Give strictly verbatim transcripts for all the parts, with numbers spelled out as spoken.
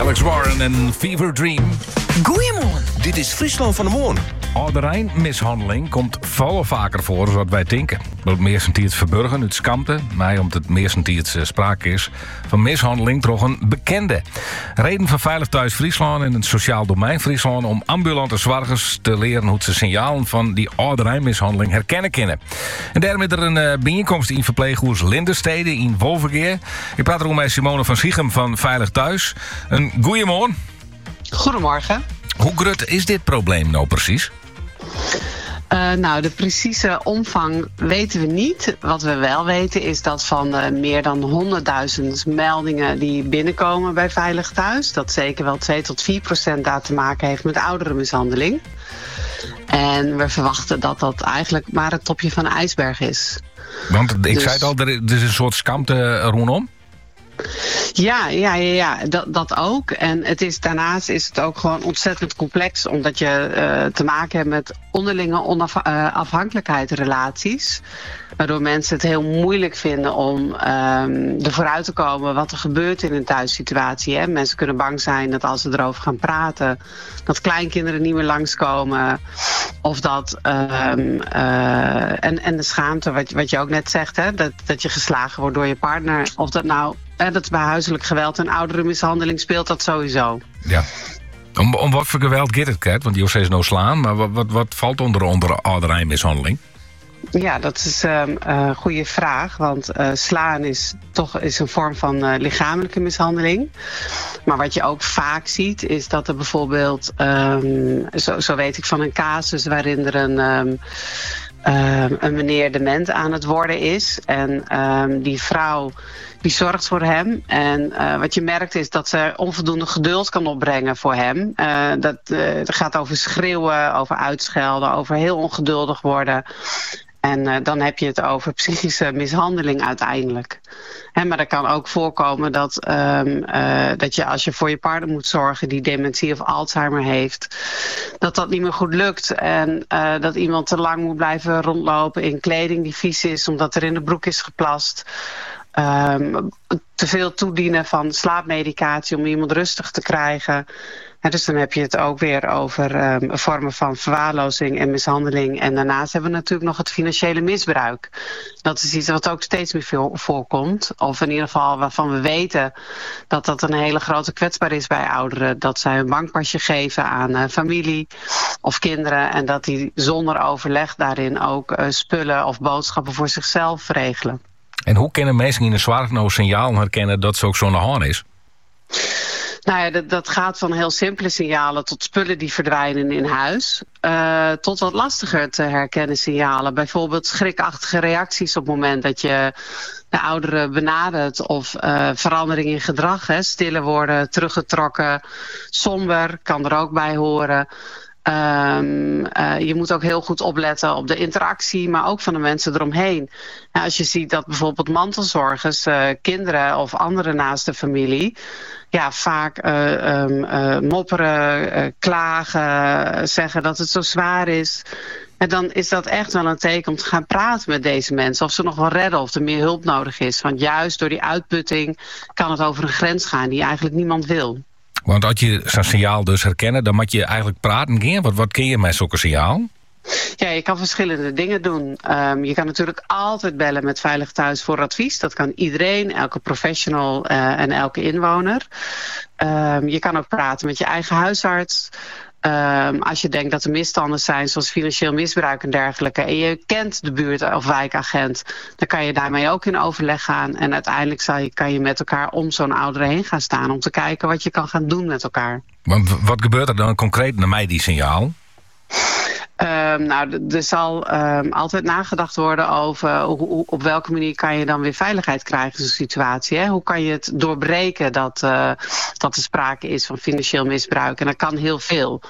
Alex Warren en Fever Dream. Goeiemorgen. Dit is Friesland van de Morgen. Ouderijnmishandeling komt veel vaker voor dan wat wij denken. Het meestentijd verburgen uit schaamte, maar omdat het meestentijd sprake is van mishandeling door een bekende. Reden van Veilig Thuis Friesland en het Sociaal Domein Friesland om ambulante zorgers te leren hoe ze signalen van die ouderijnmishandeling herkennen kunnen. En daarmee er een uh, bijeenkomst in verpleeghuis Lindenstede in Wolvergeer. Ik praat erom met Simone van Siegem van Veilig Thuis. Een goeiemorgen. Goedemorgen. Hoe groot is dit probleem nou precies? Uh, nou, de precieze omvang weten we niet. Wat we wel weten is dat van uh, meer dan honderdduizend meldingen die binnenkomen bij Veilig Thuis, dat zeker wel twee tot vier procent daar te maken heeft met ouderenmishandeling. En we verwachten dat dat eigenlijk maar het topje van de ijsberg is. Want ik dus... zei het al, er is een soort schaamte rondom. Ja, ja, ja, ja dat, dat ook. En het is, daarnaast is het ook gewoon ontzettend complex, omdat je uh, te maken hebt met onderlinge onafhankelijkheidsrelaties. Waardoor mensen het heel moeilijk vinden om um, er vooruit te komen wat er gebeurt in een thuissituatie. Hè. Mensen kunnen bang zijn dat als ze erover gaan praten, dat kleinkinderen niet meer langskomen. Of dat, um, uh, en, en de schaamte, wat, wat je ook net zegt, hè, dat, dat je geslagen wordt door je partner. Of dat nou, hè, dat bij huiselijk geweld en ouderenmishandeling speelt dat sowieso. Ja. Om, om wat voor geweld gaat het, Kert? Want José is nou slaan, maar wat, wat, wat valt onder, onder ouderijnmishandeling? Ja, dat is um, een goede vraag. Want uh, slaan is toch is een vorm van uh, lichamelijke mishandeling. Maar wat je ook vaak ziet is dat er bijvoorbeeld, um, zo, zo weet ik van een casus waarin er een, um, um, een meneer dement aan het worden is. En um, die vrouw die zorgt voor hem. En uh, wat je merkt is dat ze onvoldoende geduld kan opbrengen voor hem. Uh, dat uh, het gaat over schreeuwen, over uitschelden, over heel ongeduldig worden. En uh, dan heb je het over psychische mishandeling uiteindelijk. He, maar er kan ook voorkomen dat, um, uh, dat je als je voor je partner moet zorgen die dementie of Alzheimer heeft, dat dat niet meer goed lukt. En uh, dat iemand te lang moet blijven rondlopen in kleding die vies is omdat er in de broek is geplast. Um, te veel toedienen van slaapmedicatie om iemand rustig te krijgen. En dus dan heb je het ook weer over um, vormen van verwaarlozing en mishandeling. En daarnaast hebben we natuurlijk nog het financiële misbruik. Dat is iets wat ook steeds meer veel voorkomt. Of in ieder geval waarvan we weten dat dat een hele grote kwetsbaar is bij ouderen. Dat zij een bankpasje geven aan uh, familie of kinderen. En dat die zonder overleg daarin ook uh, spullen of boodschappen voor zichzelf regelen. En hoe kunnen mensen in een zwaar nou signaal herkennen dat ze ook zo'n hand is? Nou ja, dat, dat gaat van heel simpele signalen tot spullen die verdwijnen in huis. Uh, tot wat lastiger te herkennen signalen. Bijvoorbeeld schrikachtige reacties op het moment dat je de ouderen benadert. Of uh, verandering in gedrag, hè, stiller worden, teruggetrokken, somber, kan er ook bij horen. Um, uh, je moet ook heel goed opletten op de interactie, maar ook van de mensen eromheen. Nou, als je ziet dat bijvoorbeeld mantelzorgers, uh, kinderen of anderen naast de familie, ja, vaak uh, um, uh, mopperen, uh, klagen, zeggen dat het zo zwaar is. En dan is dat echt wel een teken om te gaan praten met deze mensen. Of ze nog wel redden, of er meer hulp nodig is. Want juist door die uitputting kan het over een grens gaan die eigenlijk niemand wil. Want als je zo'n signaal dus herkennen, dan moet je eigenlijk praten gaan. Wat, wat kun je met zulke signaal? Ja, je kan verschillende dingen doen. Um, je kan natuurlijk altijd bellen met Veilig Thuis voor advies. Dat kan iedereen, elke professional uh, en elke inwoner. Um, je kan ook praten met je eigen huisarts. Um, als je denkt dat er misstanden zijn, zoals financieel misbruik en dergelijke, en je kent de buurt- of wijkagent, dan kan je daarmee ook in overleg gaan. En uiteindelijk zal je, kan je met elkaar om zo'n oudere heen gaan staan om te kijken wat je kan gaan doen met elkaar. Want wat gebeurt er dan concreet naar mij die signaal? Um, nou, er zal um, altijd nagedacht worden over hoe, hoe, op welke manier kan je dan weer veiligheid krijgen in zo'n situatie. Hè? Hoe kan je het doorbreken dat, uh, dat er sprake is van financieel misbruik? En dat kan heel veel.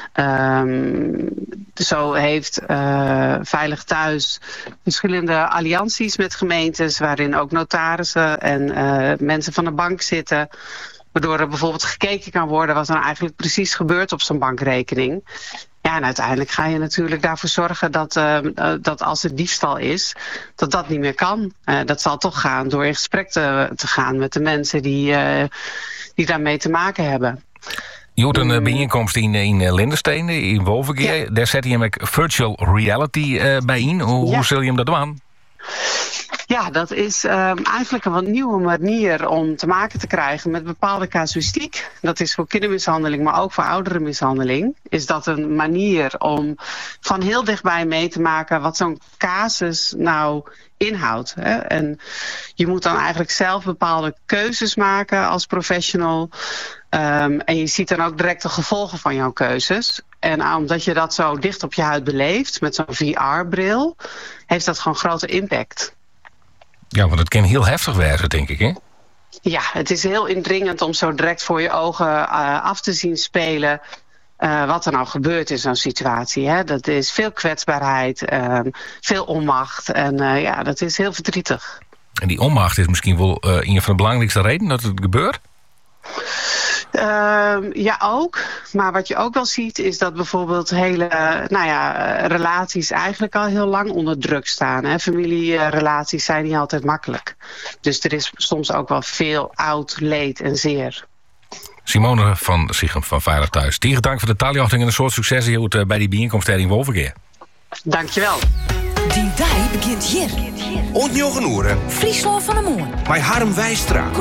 Um, zo heeft uh, Veilig Thuis verschillende allianties met gemeentes, waarin ook notarissen en uh, mensen van de bank zitten. Waardoor er bijvoorbeeld gekeken kan worden wat er eigenlijk precies gebeurt op zo'n bankrekening. Ja, en uiteindelijk ga je natuurlijk daarvoor zorgen dat, uh, uh, dat als er diefstal is, dat dat niet meer kan. Uh, dat zal toch gaan door in gesprek te, te gaan met de mensen die, uh, die daarmee te maken hebben. Je hoort een uh, bijeenkomst in, in Lindenstein, in Wolvenkeer. Ja. Daar zet je hem ook virtual reality uh, bij in. Hoe, ja. hoe zul je hem dat doen? Ja, dat is um, eigenlijk een wat nieuwe manier om te maken te krijgen met bepaalde casuïstiek. Dat is voor kindermishandeling, maar ook voor ouderenmishandeling. Is dat een manier om van heel dichtbij mee te maken wat zo'n casus nou inhoudt. Hè? En je moet dan eigenlijk zelf bepaalde keuzes maken als professional. Um, en je ziet dan ook direct de gevolgen van jouw keuzes. En omdat je dat zo dicht op je huid beleeft met zo'n V R-bril, heeft dat gewoon grote impact. Ja, want het kan heel heftig werken, denk ik, hè? Ja, het is heel indringend om zo direct voor je ogen uh, af te zien spelen uh, wat er nou gebeurt in zo'n situatie. Hè? Dat is veel kwetsbaarheid, uh, veel onmacht en uh, ja, dat is heel verdrietig. En die onmacht is misschien wel uh, een van de belangrijkste redenen dat het gebeurt? Uh, ja, ook. Maar wat je ook wel ziet is dat bijvoorbeeld hele uh, nou ja, relaties eigenlijk al heel lang onder druk staan. Hè. Familierelaties zijn niet altijd makkelijk. Dus er is soms ook wel veel oud leed en zeer. Simone van Sichem van Veilig Thuis. Tegen dank voor de taaljochting en een soort succes hier uh, bij die bijeenkomst in Wolvenkeer. Dankjewel. Die dij begint hier. Ontnjogen oeren. Friesland van de Moon. Bij Harm Wijstra.